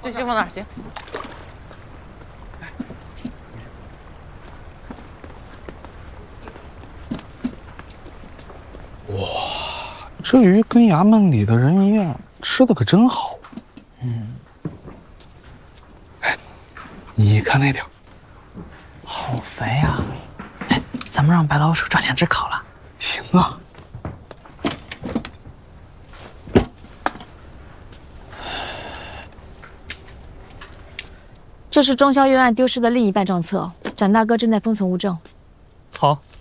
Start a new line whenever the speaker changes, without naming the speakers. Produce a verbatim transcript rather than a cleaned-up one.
对，就放那儿，行。
哇，这鱼跟衙门里的人一样，吃的可真好。嗯。哎，你看那条，
好肥啊！哎，咱们让白老鼠抓两只烤了。
行啊。
这是中宵冤案丢失的另一半账册，展大哥正在封存物证。
好，